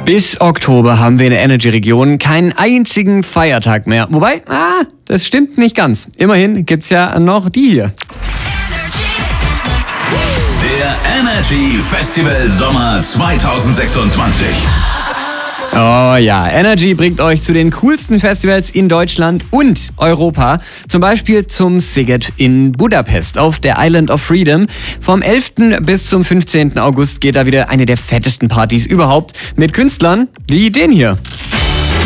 Bis Oktober haben wir in der Energy-Region keinen einzigen Feiertag mehr. Wobei, das stimmt nicht ganz. Immerhin gibt's ja noch die hier. Der Energy Festival Sommer 2026. Oh ja, Energy bringt euch zu den coolsten Festivals in Deutschland und Europa. Zum Beispiel zum Sziget in Budapest auf der Island of Freedom. Vom 11. bis zum 15. August geht da wieder eine der fettesten Partys überhaupt mit Künstlern wie den hier.